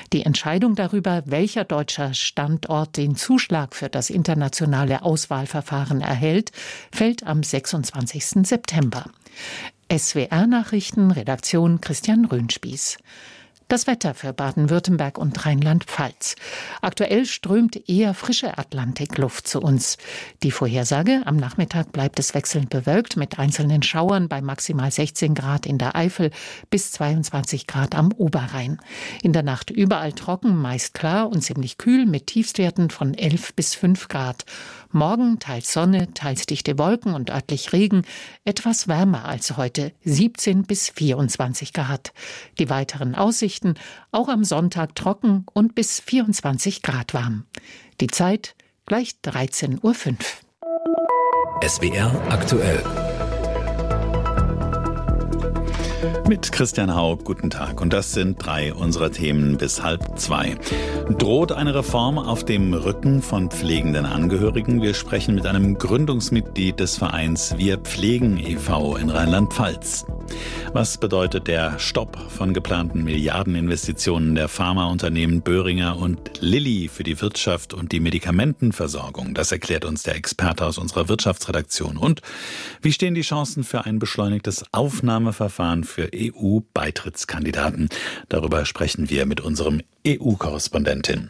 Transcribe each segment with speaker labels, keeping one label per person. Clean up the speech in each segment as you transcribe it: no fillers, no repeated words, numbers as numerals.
Speaker 1: Die Entscheidung darüber, welcher deutscher Standort den Zuschlag für das internationale Auswahlverfahren erhält, fällt am 26. September. SWR-Nachrichten, Redaktion Christian Röhnspieß. Das Wetter für Baden-Württemberg und Rheinland-Pfalz. Aktuell strömt eher frische Atlantikluft zu uns. Die Vorhersage: Am Nachmittag bleibt es wechselnd bewölkt mit einzelnen Schauern bei maximal 16 Grad in der Eifel bis 22 Grad am Oberrhein. In der Nacht überall trocken, meist klar und ziemlich kühl mit Tiefstwerten von 11 bis 5 Grad. Morgen teils Sonne, teils dichte Wolken und örtlich Regen, etwas wärmer als heute, 17 bis 24 Grad. Die weiteren Aussichten: auch am Sonntag trocken und bis 24 Grad warm. Die Zeit gleich 13:05 Uhr.
Speaker 2: SWR aktuell.
Speaker 3: Mit Christian Haug, guten Tag. Und das sind 3 unserer Themen bis 1:30. Droht eine Reform auf dem Rücken von pflegenden Angehörigen? Wir sprechen mit einem Gründungsmitglied des Vereins Wir Pflegen e.V. in Rheinland-Pfalz. Was bedeutet der Stopp von geplanten Milliardeninvestitionen der Pharmaunternehmen Boehringer und Lilly für die Wirtschaft und die Medikamentenversorgung? Das erklärt uns der Experte aus unserer Wirtschaftsredaktion. Und wie stehen die Chancen für ein beschleunigtes Aufnahmeverfahren für EU-Beitrittskandidaten? Darüber sprechen wir mit unserem EU-Korrespondentin.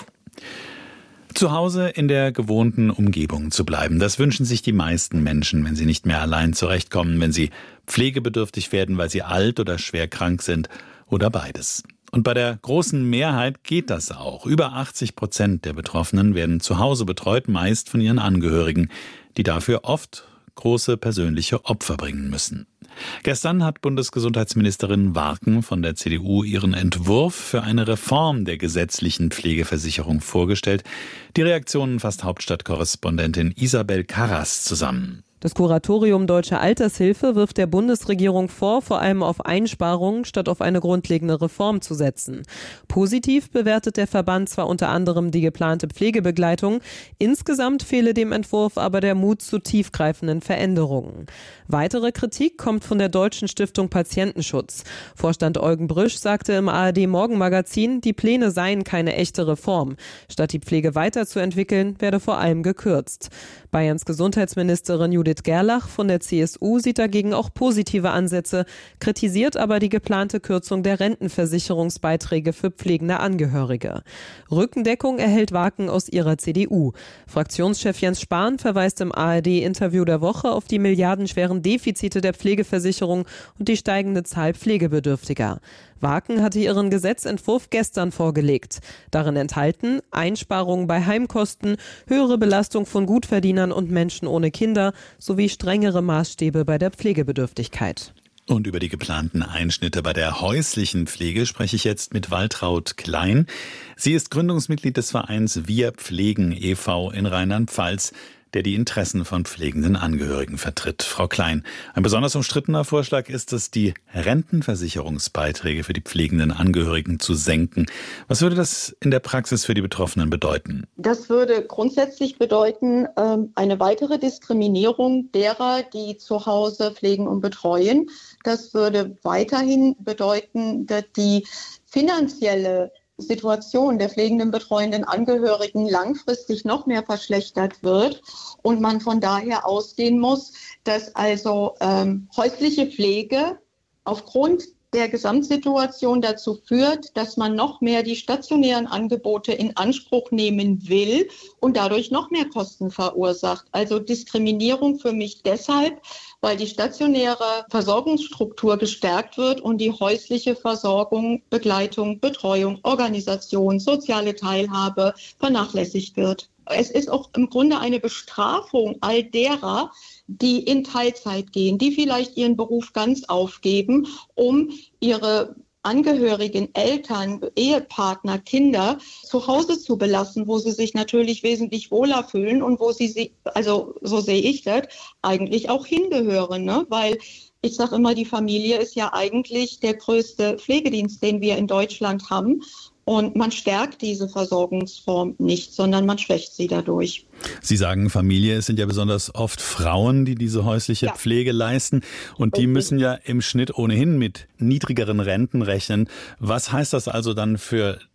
Speaker 3: Zu Hause in der gewohnten Umgebung zu bleiben, das wünschen sich die meisten Menschen, wenn sie nicht mehr allein zurechtkommen, wenn sie pflegebedürftig werden, weil sie alt oder schwer krank sind oder beides. Und bei der großen Mehrheit geht das auch. Über 80% der Betroffenen werden zu Hause betreut, meist von ihren Angehörigen, die dafür oft große persönliche Opfer bringen müssen. Gestern hat Bundesgesundheitsministerin Warken von der CDU ihren Entwurf für eine Reform der gesetzlichen Pflegeversicherung vorgestellt. Die Reaktionen fasst Hauptstadtkorrespondentin Isabel Karras zusammen.
Speaker 4: Das Kuratorium Deutsche Altershilfe wirft der Bundesregierung vor, vor allem auf Einsparungen statt auf eine grundlegende Reform zu setzen. Positiv bewertet der Verband zwar unter anderem die geplante Pflegebegleitung, insgesamt fehle dem Entwurf aber der Mut zu tiefgreifenden Veränderungen. Weitere Kritik kommt von der Deutschen Stiftung Patientenschutz. Vorstand Eugen Brüsch sagte im ARD-Morgenmagazin, die Pläne seien keine echte Reform. Statt die Pflege weiterzuentwickeln, werde vor allem gekürzt. Bayerns Gesundheitsministerin Judith Gerlach von der CSU sieht dagegen auch positive Ansätze, kritisiert aber die geplante Kürzung der Rentenversicherungsbeiträge für pflegende Angehörige. Rückendeckung erhält Warken aus ihrer CDU. Fraktionschef Jens Spahn verweist im ARD-Interview der Woche auf die milliardenschweren Defizite der Pflegeversicherung und die steigende Zahl Pflegebedürftiger. Warken hatte ihren Gesetzentwurf gestern vorgelegt. Darin enthalten Einsparungen bei Heimkosten, höhere Belastung von Gutverdienern und Menschen ohne Kinder sowie strengere Maßstäbe bei der Pflegebedürftigkeit.
Speaker 3: Und über die geplanten Einschnitte bei der häuslichen Pflege spreche ich jetzt mit Waltraud Klein. Sie ist Gründungsmitglied des Vereins Wir Pflegen e.V. in Rheinland-Pfalz, der die Interessen von pflegenden Angehörigen vertritt. Frau Klein, ein besonders umstrittener Vorschlag ist es, die Rentenversicherungsbeiträge für die pflegenden Angehörigen zu senken. Was würde das in der Praxis für die Betroffenen bedeuten?
Speaker 5: Das würde grundsätzlich bedeuten, eine weitere Diskriminierung derer, die zu Hause pflegen und betreuen. Das würde weiterhin bedeuten, dass die finanzielle Situation der pflegenden, betreuenden Angehörigen langfristig noch mehr verschlechtert wird und man von daher ausgehen muss, dass also häusliche Pflege aufgrund der Gesamtsituation dazu führt, dass man noch mehr die stationären Angebote in Anspruch nehmen will und dadurch noch mehr Kosten verursacht. Also Diskriminierung für mich deshalb, weil die stationäre Versorgungsstruktur gestärkt wird und die häusliche Versorgung, Begleitung, Betreuung, Organisation, soziale Teilhabe vernachlässigt wird. Es ist auch im Grunde eine Bestrafung all derer, die in Teilzeit gehen, die vielleicht ihren Beruf ganz aufgeben, um ihre Angehörigen, Eltern, Ehepartner, Kinder zu Hause zu belassen, wo sie sich natürlich wesentlich wohler fühlen und wo sie, also so sehe ich das, eigentlich auch hingehören, ne? Weil ich sage immer, die Familie ist ja eigentlich der größte Pflegedienst, den wir in Deutschland haben. Und man stärkt diese Versorgungsform nicht, sondern man schwächt sie dadurch.
Speaker 3: Sie sagen Familie, es sind ja besonders oft Frauen, die diese häusliche Pflege leisten. Und die müssen ja im Schnitt ohnehin mit niedrigeren Renten rechnen. Was heißt das also dann für